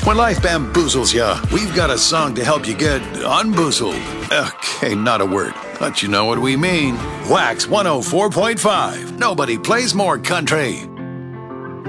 When life bamboozles ya, we've got a song to help you get unboozled. Okay, not a word, but you know what we mean. Wax 104.5. Nobody plays more country.